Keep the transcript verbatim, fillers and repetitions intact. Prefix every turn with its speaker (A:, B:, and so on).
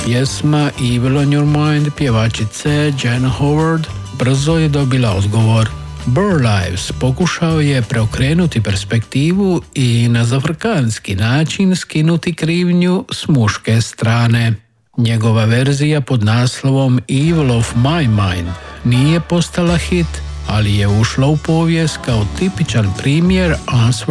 A: Pjesma Evil on Your Mind pjevačice Jan Howard brzo je dobila odgovor. Burr Lives pokušao je preokrenuti perspektivu i na zafrkanski način skinuti krivnju s muške strane. Njegova verzija pod naslovom Evil of My Mind nije postala hit, ali je ušla u povijest kao tipičan primjer